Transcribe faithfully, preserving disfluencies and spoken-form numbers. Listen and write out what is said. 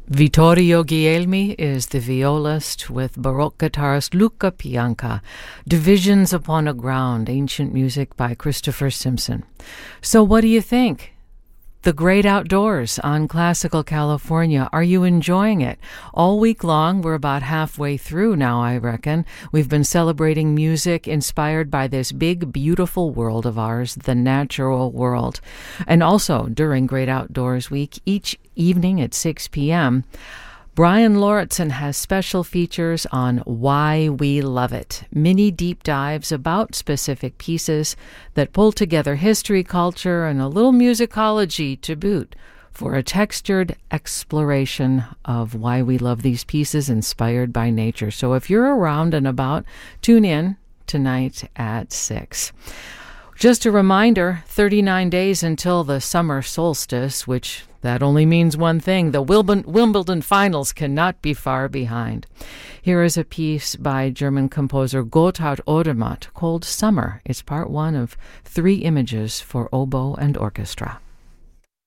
Vittorio Guglielmi is the violist with Baroque guitarist Luca Pianca. Divisions Upon a Ground, ancient music by Christopher Simpson. So what do you think? The great outdoors on Classical California. Are you enjoying it? All week long, we're about halfway through now, I reckon. We've been celebrating music inspired by this big, beautiful world of ours, the natural world. And also, during Great Outdoors Week, each evening at six p.m., Brian Lauritsen has special features on why we love it, mini deep dives about specific pieces that pull together history, culture, and a little musicology to boot for a textured exploration of why we love these pieces inspired by nature. So if you're around and about, tune in tonight at six. Just a reminder, thirty-nine days until the summer solstice, which that only means one thing. The Wimbledon finals cannot be far behind. Here is a piece by German composer Gotthard Odermatt called Summer. It's part one of three images for oboe and orchestra.